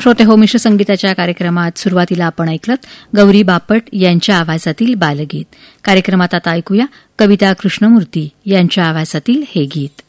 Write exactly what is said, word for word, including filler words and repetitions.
श्रोते हो, मिश्र संगीताच्या कार्यक्रमात सुरुवातीला आपण ऐकलत गौरी बापट यांच्या आवाजातील बालगीत. कार्यक्रमात आता ऐकूया कविता कृष्णमूर्ती यांच्या आवाजातील हे गीत.